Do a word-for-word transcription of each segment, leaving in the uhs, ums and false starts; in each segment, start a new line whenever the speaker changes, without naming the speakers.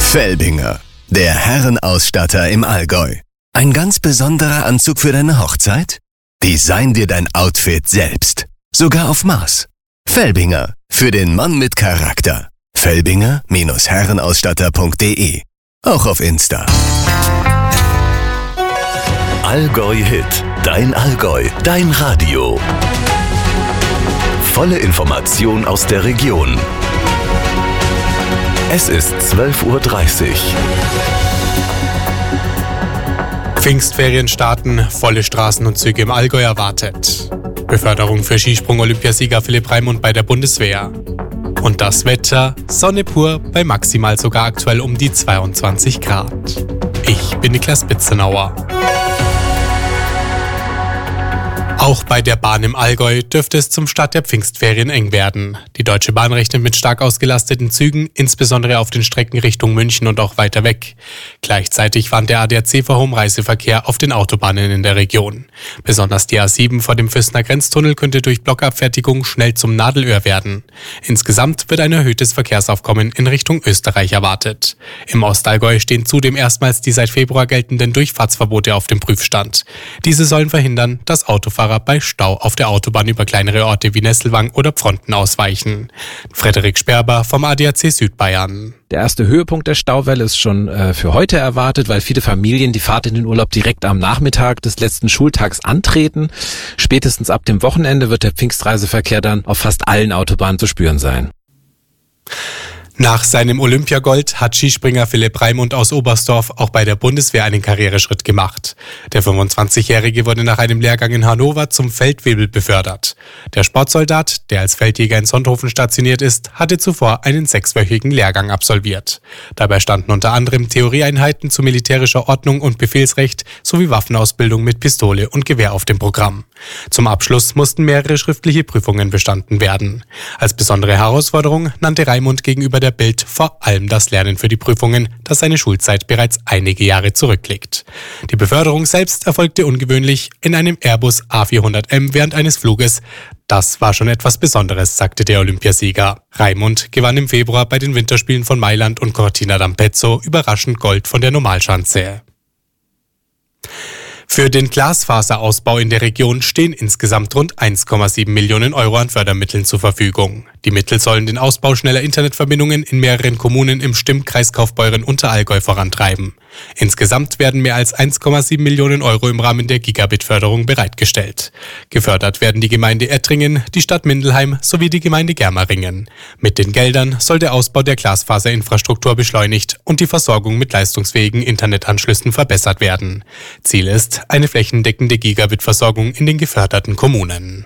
Felbinger, der Herrenausstatter im Allgäu. Ein ganz besonderer Anzug für deine Hochzeit? Design dir dein Outfit selbst. Sogar auf Maß. Felbinger, für den Mann mit Charakter. Felbinger Herrenausstatter punkt de. Auch auf Insta.
Allgäu Hit, dein Allgäu, dein Radio. Volle Information aus der Region. Es ist zwölf Uhr dreißig.
Pfingstferien starten, volle Straßen und Züge im Allgäu erwartet. Beförderung für Skisprung-Olympiasieger Philipp Raimund bei der Bundeswehr. Und das Wetter, Sonne pur, bei maximal sogar aktuell um die zweiundzwanzig Grad. Ich bin Niklas Bitzenauer. Auch bei der Bahn im Allgäu dürfte es zum Start der Pfingstferien eng werden. Die Deutsche Bahn rechnet mit stark ausgelasteten Zügen, insbesondere auf den Strecken Richtung München und auch weiter weg. Gleichzeitig warnt der A D A C vor hohem Reiseverkehr auf den Autobahnen in der Region. Besonders die A sieben vor dem Füßner Grenztunnel könnte durch Blockabfertigung schnell zum Nadelöhr werden. Insgesamt wird ein erhöhtes Verkehrsaufkommen in Richtung Österreich erwartet. Im Ostallgäu stehen zudem erstmals die seit Februar geltenden Durchfahrtsverbote auf dem Prüfstand. Diese sollen verhindern, dass Autofahrer bei Stau auf der Autobahn über kleinere Orte wie Nesselwang oder Pfronten ausweichen. Frederik Sperber vom A D A C Südbayern.
Der erste Höhepunkt der Stauwelle ist schon äh, für heute erwartet, weil viele Familien die Fahrt in den Urlaub direkt am Nachmittag des letzten Schultags antreten. Spätestens ab dem Wochenende wird der Pfingstreiseverkehr dann auf fast allen Autobahnen zu spüren sein.
Nach seinem Olympiagold hat Skispringer Philipp Raimund aus Oberstdorf auch bei der Bundeswehr einen Karriereschritt gemacht. Der fünfundzwanzigjährige wurde nach einem Lehrgang in Hannover zum Feldwebel befördert. Der Sportsoldat, der als Feldjäger in Sonthofen stationiert ist, hatte zuvor einen sechswöchigen Lehrgang absolviert. Dabei standen unter anderem Theorieeinheiten zu militärischer Ordnung und Befehlsrecht sowie Waffenausbildung mit Pistole und Gewehr auf dem Programm. Zum Abschluss mussten mehrere schriftliche Prüfungen bestanden werden. Als besondere Herausforderung nannte Raimund gegenüber der Bild vor allem das Lernen für die Prüfungen, das seine Schulzeit bereits einige Jahre zurückliegt. Die Beförderung selbst erfolgte ungewöhnlich in einem Airbus A vierhundert M während eines Fluges. Das war schon etwas Besonderes, sagte der Olympiasieger. Raimund gewann im Februar bei den Winterspielen von Mailand und Cortina d'Ampezzo überraschend Gold von der Normalschanze. Für den Glasfaserausbau in der Region stehen insgesamt rund eins Komma sieben Millionen Euro an Fördermitteln zur Verfügung. Die Mittel sollen den Ausbau schneller Internetverbindungen in mehreren Kommunen im Stimmkreis Kaufbeuren-Unterallgäu vorantreiben. Insgesamt werden mehr als eins Komma sieben Millionen Euro im Rahmen der Gigabit-Förderung bereitgestellt. Gefördert werden die Gemeinde Ettringen, die Stadt Mindelheim sowie die Gemeinde Germeringen. Mit den Geldern soll der Ausbau der Glasfaserinfrastruktur beschleunigt und die Versorgung mit leistungsfähigen Internetanschlüssen verbessert werden. Ziel ist eine flächendeckende Gigabit-Versorgung in den geförderten Kommunen.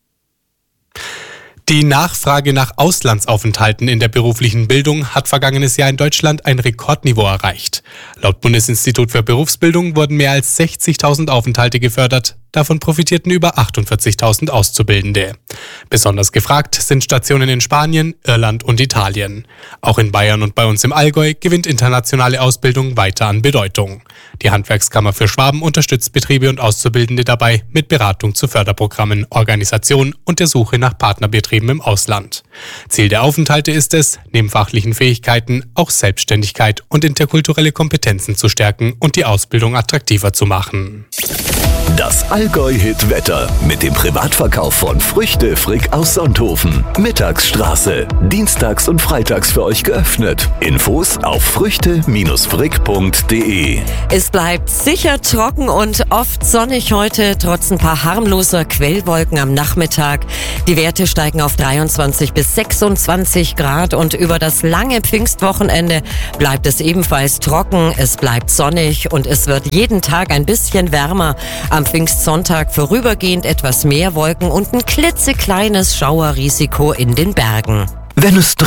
Die Nachfrage nach Auslandsaufenthalten in der beruflichen Bildung hat vergangenes Jahr in Deutschland ein Rekordniveau erreicht. Laut Bundesinstitut für Berufsbildung wurden mehr als sechzigtausend Aufenthalte gefördert. Davon profitierten über achtundvierzigtausend Auszubildende. Besonders gefragt sind Stationen in Spanien, Irland und Italien. Auch in Bayern und bei uns im Allgäu gewinnt internationale Ausbildung weiter an Bedeutung. Die Handwerkskammer für Schwaben unterstützt Betriebe und Auszubildende dabei mit Beratung zu Förderprogrammen, Organisation und der Suche nach Partnerbetrieben im Ausland. Ziel der Aufenthalte ist es, neben fachlichen Fähigkeiten auch Selbstständigkeit und interkulturelle Kompetenzen zu stärken und die Ausbildung attraktiver zu machen.
Das Allgäu-Hit-Wetter mit dem Privatverkauf von Früchte Frick aus Sonthofen. Mittagsstraße. Dienstags und freitags für euch geöffnet. Infos auf früchte frick punkt de.
Es bleibt sicher trocken und oft sonnig heute, trotz ein paar harmloser Quellwolken am Nachmittag. Die Werte steigen auf dreiundzwanzig bis sechsundzwanzig Grad und über das lange Pfingstwochenende bleibt es ebenfalls trocken, es bleibt sonnig und es wird jeden Tag ein bisschen wärmer. Am Pfingstsonntag vorübergehend etwas mehr Wolken und ein klitzekleines Schauerrisiko in den Bergen.
Wenn es